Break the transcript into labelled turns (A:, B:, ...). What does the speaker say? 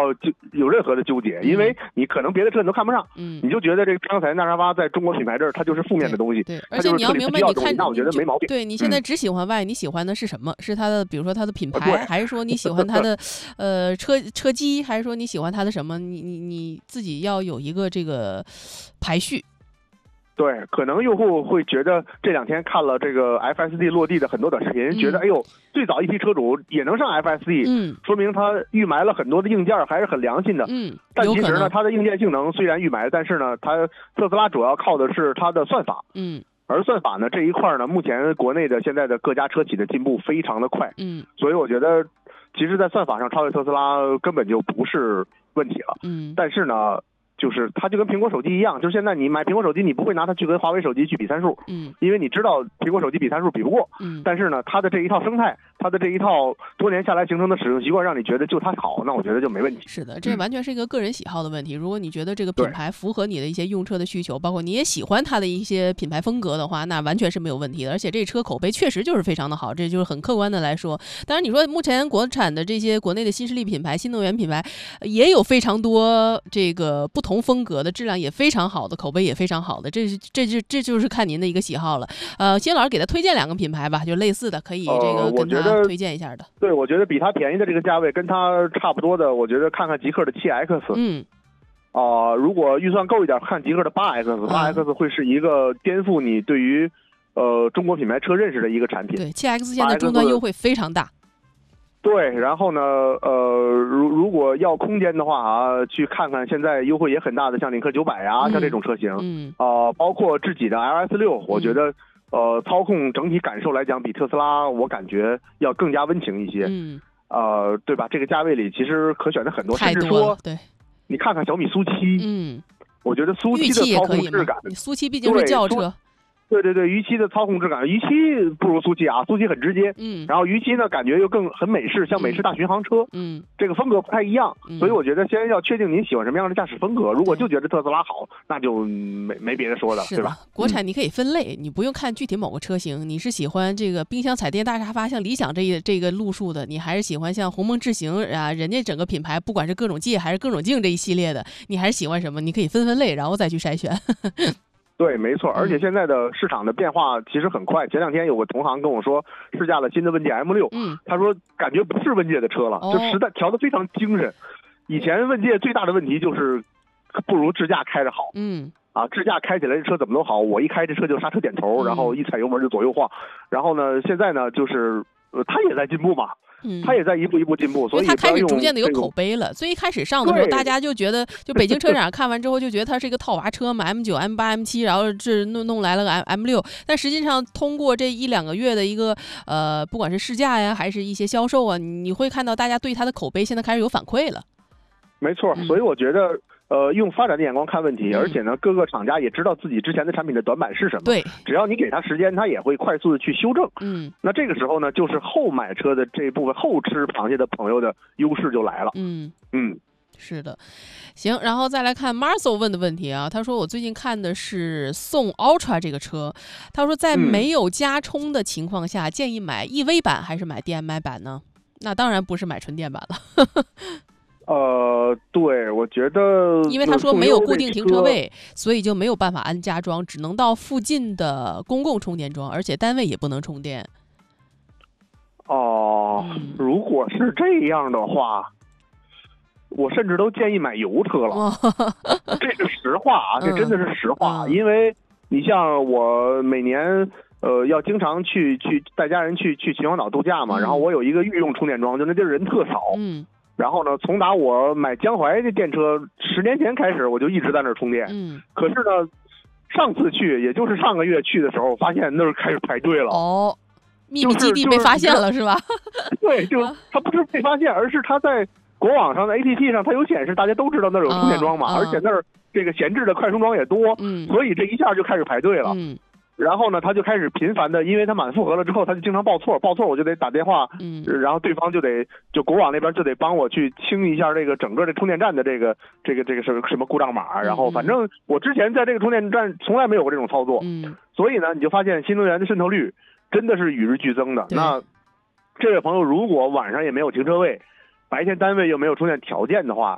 A: 有任何的纠结，因为你可能别的车你都看不上，你就觉得这个刚才那沙发在中国品牌这儿它就是负面的东西，
B: 对，而且你要明白，你看，
A: 那我觉得没毛病。
B: 对，你现在只喜欢 Y，你喜欢的是什么？是它的，比如说它的品牌，还是说你喜欢它的车机，还是说你喜欢它的什么？你自己要有一个这个排序。
A: 对，可能用户会觉得这2天看了这个 FSD 落地的很多短视频，觉得哎呦，最早一批车主也能上 FSD，说明它预埋了很多的硬件还是很良心的。但其实呢，它的硬件性能虽然预埋，但是呢，特斯拉主要靠的是它的算法。而算法呢这一块呢，目前国内的现在的各家车企的进步非常的快。所以我觉得，其实，在算法上超越特斯拉根本就不是问题了。但是呢。就是它就跟苹果手机一样，就是现在你买苹果手机，你不会拿它去跟华为手机去比参数，因为你知道苹果手机比参数比不过，但是呢，它的这一套生态，它的这一套多年下来形成的使用习惯，让你觉得就它好，那我觉得就没问题。
B: 是的，这完全是一个个人喜好的问题。如果你觉得这个品牌符合你的一些用车的需求，包括你也喜欢它的一些品牌风格的话，那完全是没有问题的。而且这车口碑确实就是非常的好，这就是很客观的来说。当然，你说目前国产的这些国内的新势力品牌、新能源品牌也有非常多这个不同风格的，质量也非常好的，口碑也非常好的，这就是看您的一个喜好了。辛老师给他推荐2个品牌吧，就类似的，可以这个跟他推荐一下的。
A: 对，我觉得比他便宜的这个价位，跟他差不多的，我觉得看看极氪的7X。如果预算够一点，看极氪的8X，8X 会是一个颠覆你对于中国品牌车认识的一个产品。
B: 对，7X 现在终端优惠非常大。
A: 对，然后呢，如果要空间的话啊，去看看现在优惠也很大的，像领克900呀，像这种车型，包括智己的 LS6，我觉得操控整体感受来讲，比特斯拉我感觉要更加温情一些，对吧？这个价位里其实可选的很多，甚至说，
B: 对，
A: 你看看小米苏7，我觉得苏7的操控质感，
B: 苏7毕竟是轿车。
A: 对，于7的操控质感，于7不如苏7啊，苏7很直接，然后于7呢感觉又很美式，像美式大巡航车，这个风格不太一样，所以我觉得先要确定您喜欢什么样的驾驶风格，如果就觉得特斯拉好，那就没别的说的，对吧？
B: 国产你可以分类，你不用看具体某个车型，你是喜欢这个冰箱彩电大沙发像理想这个路数的，你还是喜欢像鸿蒙智行啊，人家整个品牌不管是各种界还是各种境这一系列的，你还是喜欢什么？你可以分类，然后再去筛选。
A: 对，没错，而且现在的市场的变化其实很快。前2天有个同行跟我说，试驾了新的问界 M6，他说感觉不是问界的车了，就实在调得非常精神。以前问界最大的问题就是不如智驾开着好，智驾开起来这车怎么都好，我一开这车就刹车点头，然后一踩油门就左右晃。然后呢，现在呢就是它也在进步嘛。他也在一步一步进步，所以
B: 他开始逐渐的有口碑了。最一开始上的时候，大家就觉得，就北京车展看完之后就觉得它是一个套娃车嘛 ，M9、M8、M7，然后这弄来了个 M6。但实际上通过这1-2个月的一个不管是试驾呀，还是一些销售啊，你会看到大家对它的口碑现在开始有反馈了。
A: 没错，所以我觉得。用发展的眼光看问题，而且呢，各个厂家也知道自己之前的产品的短板是什么。
B: 对，
A: 只要你给他时间，他也会快速的去修正。那这个时候呢，就是后买车的这一部分后吃螃蟹的朋友的优势就来了。
B: 是的，行，然后再来看 Marcel 问的问题啊，他说我最近看的是宋 Ultra 这个车，他说在没有加充的情况下，建议买 EV 版还是买 DMI 版呢？那当然不是买纯电版了。
A: 对，我觉得，
B: 因为他说没有固定停车位，所以就没有办法安加装，只能到附近的公共充电桩，而且单位也不能充电。
A: 如果是这样的话，我甚至都建议买油车了。这是实话啊，这真的是实话。因为你像我每年要经常去带家人去秦皇岛度假嘛，然后我有一个御用充电桩，就那地儿人特少。然后呢，从打我买江淮的电车10年前开始，我就一直在那儿充电。可是呢，上次去，也就是上个月去的时候，发现那儿开始排队了。
B: 秘密基地被发现了是吧？
A: 对，就它不是被发现，而是它在国网上的 APP 上，它有显示，大家都知道那儿有充电桩嘛，而且那儿这个闲置的快充桩也多，所以这一下就开始排队了。然后呢，他就开始频繁的，因为他满负荷了之后，他就经常报错我就得打电话，然后对方就国网那边就得帮我去清一下这个整个这充电站的这个什么故障码，然后反正我之前在这个充电站从来没有过这种操作，所以呢，你就发现新能源的渗透率真的是与日俱增的。那这位朋友如果晚上也没有停车位，白天单位又没有充电条件的话，